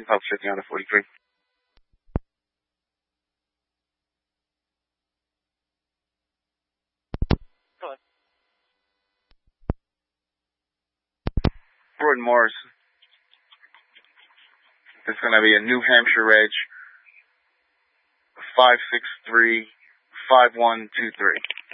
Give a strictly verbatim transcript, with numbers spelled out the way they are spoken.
Pub fifty on the forty-three. Go ahead. Gordon Morris. It's going to be a New Hampshire Edge, five six three, five one two three.